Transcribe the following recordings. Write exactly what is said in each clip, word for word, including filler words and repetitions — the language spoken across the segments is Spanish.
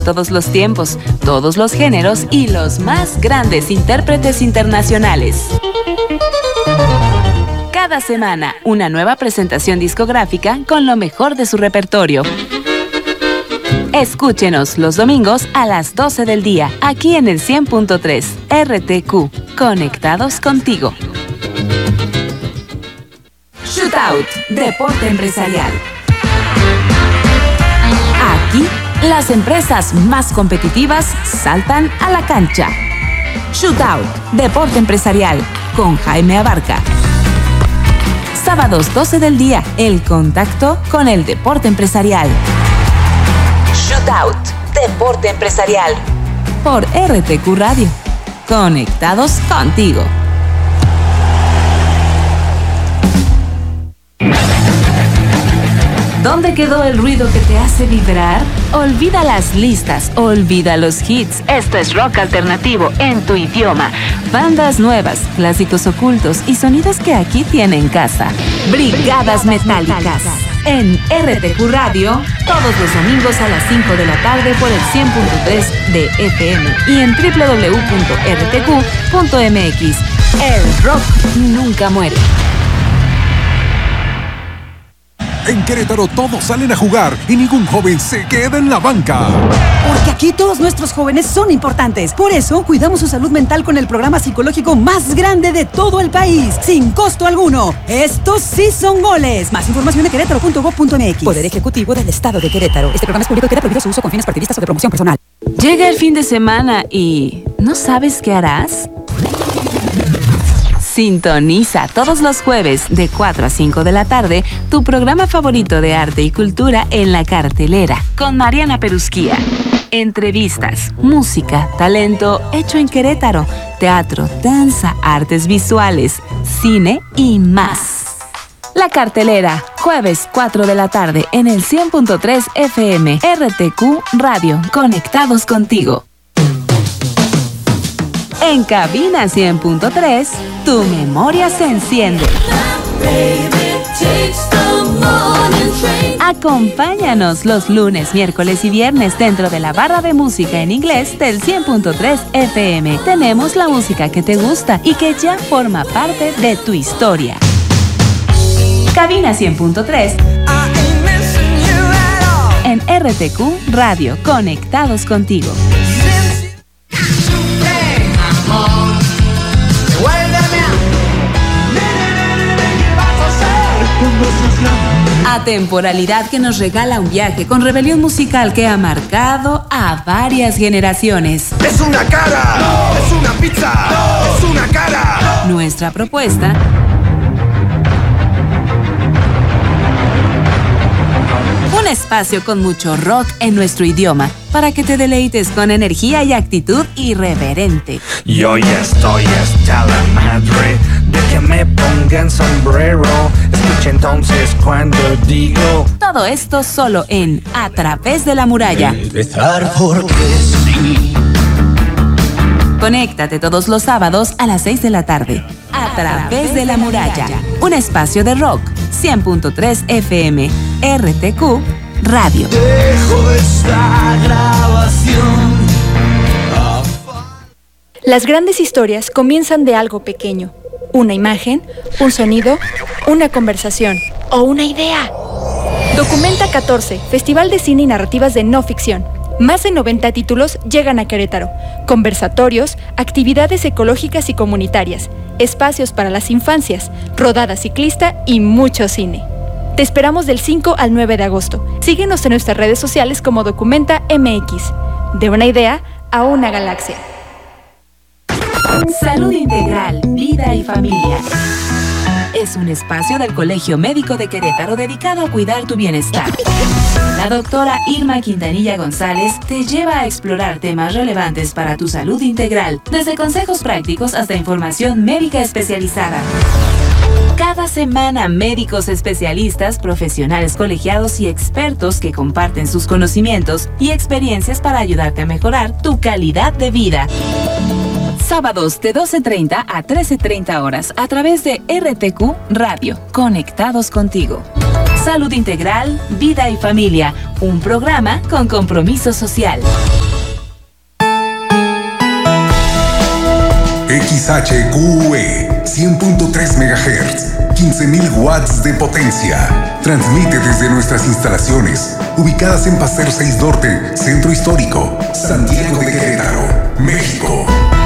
Todos los tiempos, todos los géneros y los más grandes intérpretes internacionales. Cada semana, una nueva presentación discográfica con lo mejor de su repertorio. Escúchenos los domingos a las doce del día, aquí en el cien punto tres, R T Q, conectados contigo. Shootout, deporte empresarial. Aquí, las empresas más competitivas saltan a la cancha. Shootout, deporte empresarial, con Jaime Abarca. Sábados doce del día, el contacto con el deporte empresarial. Shootout, deporte empresarial. Por R T Q Radio. Conectados contigo. ¿Dónde quedó el ruido que te hace vibrar? Olvida las listas, olvida los hits. Esto es rock alternativo en tu idioma. Bandas nuevas, clásicos ocultos y sonidos que aquí tienen casa. Brigadas Metálicas. En R T Q Radio, todos los domingos a las cinco de la tarde por el cien punto tres de F M y en doble u doble u doble u punto r t q punto m x. El rock nunca muere. En Querétaro todos salen a jugar y ningún joven se queda en la banca. Porque aquí todos nuestros jóvenes son importantes. Por eso cuidamos su salud mental con el programa psicológico más grande de todo el país, sin costo alguno. Estos sí son goles. Más información en querétaro punto gob punto m x. Poder Ejecutivo del Estado de Querétaro. Este programa es público y queda prohibido su uso con fines partidistas o de promoción personal. Llega el fin de semana y ¿no sabes qué harás? Sintoniza todos los jueves de cuatro a cinco de la tarde tu programa favorito de arte y cultura en La Cartelera con Mariana Perusquía. Entrevistas, música, talento hecho en Querétaro, teatro, danza, artes visuales, cine y más. La Cartelera, jueves cuatro de la tarde en el cien punto tres F M, R T Q Radio, conectados contigo. En Cabina cien punto tres, tu memoria se enciende. Acompáñanos los lunes, miércoles y viernes dentro de la barra de música en inglés del cien punto tres F M. Tenemos la música que te gusta y que ya forma parte de tu historia. Cabina cien punto tres en R T Q Radio, conectados contigo. Atemporalidad que nos regala un viaje con rebelión musical que ha marcado a varias generaciones. ¡Es una cara! ¡No! ¡Es una pizza! ¡No! ¡Es una cara! Nuestra propuesta: un espacio con mucho rock en nuestro idioma para que te deleites con energía y actitud irreverente. Yo ya estoy hasta la madre de que me pongan sombrero. Escucha entonces cuando digo todo esto solo en A Través de la Muralla. Empezar porque sí. Conéctate todos los sábados a las seis de la tarde. A Través de la Muralla, un espacio de rock. cien punto tres F M, R T Q Radio. Dejo esta grabación. Las grandes historias comienzan de algo pequeño. Una imagen, un sonido, una conversación o una idea. Documenta catorce, Festival de Cine y Narrativas de No Ficción. Más de noventa títulos llegan a Querétaro. Conversatorios, actividades ecológicas y comunitarias, espacios para las infancias, rodada ciclista y mucho cine. Te esperamos del cinco al nueve de agosto. Síguenos en nuestras redes sociales como Documenta M X. De una idea a una galaxia. Salud Integral, Vida y Familia. Es un espacio del Colegio Médico de Querétaro dedicado a cuidar tu bienestar. La doctora Irma Quintanilla González te lleva a explorar temas relevantes para tu salud integral, desde consejos prácticos hasta información médica especializada. Cada semana, médicos especialistas, profesionales colegiados y expertos que comparten sus conocimientos y experiencias para ayudarte a mejorar tu calidad de vida. Sábados de doce treinta a trece treinta horas a través de R T Q Radio, conectados contigo. Salud Integral, Vida y Familia, un programa con compromiso social. X H Q E cien punto tres megahertz, quince mil watts de potencia. Transmite desde nuestras instalaciones, ubicadas en Paseo seis Norte, Centro Histórico, Santiago de Querétaro, México.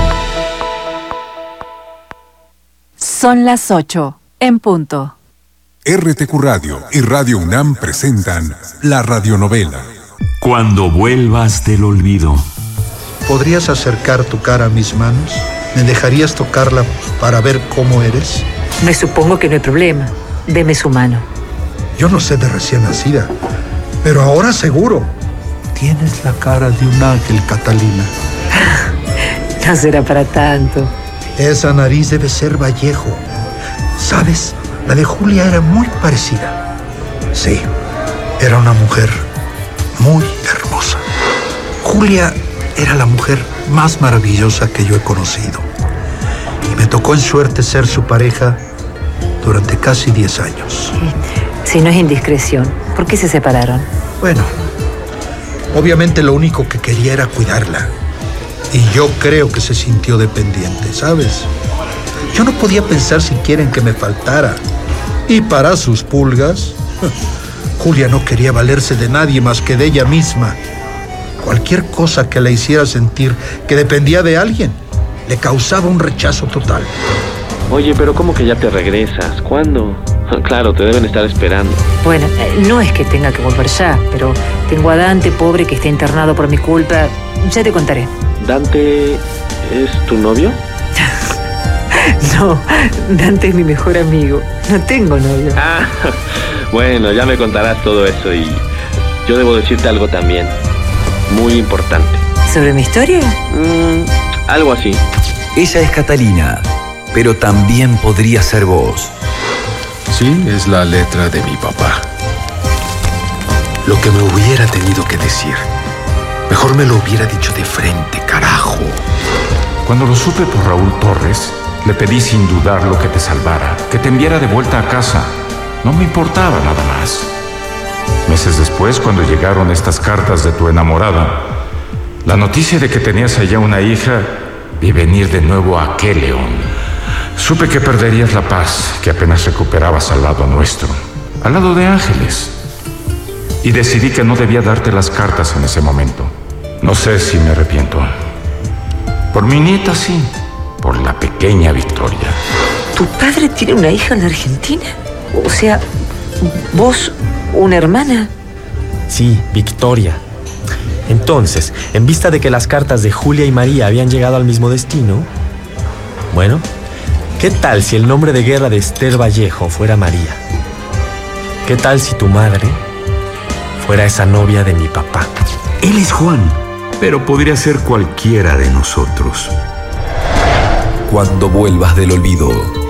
Son las ocho, en punto. R T Q Radio y Radio UNAM presentan la radionovela. Cuando vuelvas del olvido. ¿Podrías acercar tu cara a mis manos? ¿Me dejarías tocarla para ver cómo eres? Me supongo que no hay problema. Deme su mano. Yo no sé de recién nacida, pero ahora seguro. Tienes la cara de un ángel, Catalina. No será para tanto. Esa nariz debe ser Vallejo. ¿Sabes? La de Julia era muy parecida. Sí, era una mujer muy hermosa. Julia era la mujer más maravillosa que yo he conocido. Y me tocó en suerte ser su pareja durante casi diez años. Si no es indiscreción, ¿por qué se separaron? Bueno, obviamente lo único que quería era cuidarla. Y yo creo que se sintió dependiente, ¿sabes? Yo no podía pensar siquiera en que me faltara. Y para sus pulgas, Julia no quería valerse de nadie más que de ella misma. Cualquier cosa que la hiciera sentir que dependía de alguien le causaba un rechazo total. Oye, pero ¿cómo que ya te regresas? ¿Cuándo? Claro, te deben estar esperando. Bueno, no es que tenga que volver ya, pero tengo a Dante, pobre, que está internado por mi culpa. Ya te contaré. ¿Dante es tu novio? No, Dante es mi mejor amigo. No tengo novio. Ah, bueno, ya me contarás todo eso y yo debo decirte algo también. Muy importante. ¿Sobre mi historia? Mm, algo así. Ella es Catalina, pero también podría ser vos. Sí, es la letra de mi papá. Lo que me hubiera tenido que decir, mejor me lo hubiera dicho de frente, carajo. Cuando lo supe por Raúl Torres, le pedí sin dudar lo que te salvara, que te enviara de vuelta a casa. No me importaba nada más. Meses después, cuando llegaron estas cartas de tu enamorada, la noticia de que tenías allá una hija, vi venir de nuevo a aquel león. Supe que perderías la paz, que apenas recuperabas al lado nuestro, al lado de Ángeles. Y decidí que no debía darte las cartas en ese momento. No sé si me arrepiento. Por mi nieta, sí. Por la pequeña Victoria. ¿Tu padre tiene una hija en la Argentina? O sea, ¿vos una hermana? Sí, Victoria. Entonces, en vista de que las cartas de Julia y María habían llegado al mismo destino, bueno, ¿qué tal si el nombre de guerra de Esther Vallejo fuera María? ¿Qué tal si tu madre fuera esa novia de mi papá? Él es Juan, pero podría ser cualquiera de nosotros. Cuando vuelvas del olvido.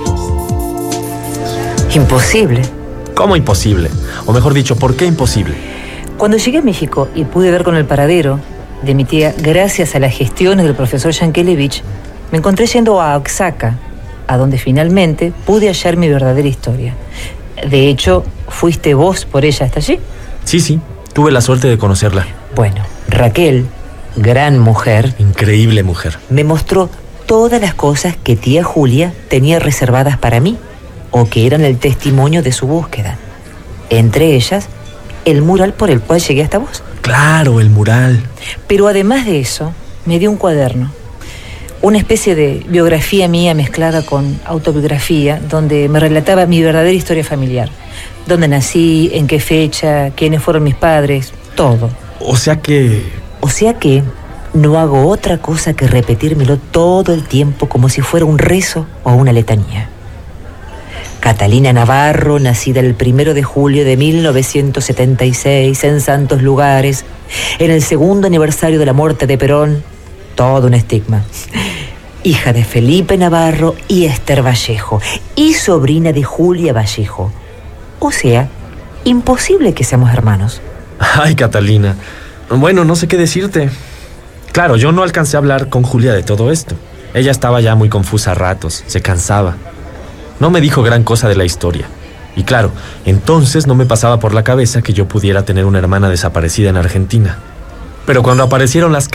Imposible. ¿Cómo imposible? O mejor dicho, ¿por qué imposible? Cuando llegué a México y pude ver con el paradero de mi tía, gracias a las gestiones del profesor Yankelevich, me encontré yendo a Oaxaca, a donde finalmente pude hallar mi verdadera historia. De hecho, ¿fuiste vos por ella hasta allí? Sí, sí, tuve la suerte de conocerla. Bueno, Raquel, gran mujer. Increíble mujer. Me mostró todas las cosas que tía Julia tenía reservadas para mí, o que eran el testimonio de su búsqueda. Entre ellas, el mural por el cual llegué hasta vos. Claro, el mural. Pero además de eso, me dio un cuaderno. Una especie de biografía mía mezclada con autobiografía, donde me relataba mi verdadera historia familiar. Dónde nací, en qué fecha, quiénes fueron mis padres, todo. O sea que... O sea que no hago otra cosa que repetírmelo todo el tiempo como si fuera un rezo o una letanía. Catalina Navarro, nacida el primero de julio de mil novecientos setenta y seis en Santos Lugares, en el segundo aniversario de la muerte de Perón, todo un estigma. Hija de Felipe Navarro y Esther Vallejo, y sobrina de Julia Vallejo. O sea, imposible que seamos hermanos. Ay, Catalina. Bueno, no sé qué decirte. Claro, yo no alcancé a hablar con Julia de todo esto. Ella estaba ya muy confusa a ratos, se cansaba. No me dijo gran cosa de la historia. Y claro, entonces no me pasaba por la cabeza que yo pudiera tener una hermana desaparecida en Argentina. Pero cuando aparecieron las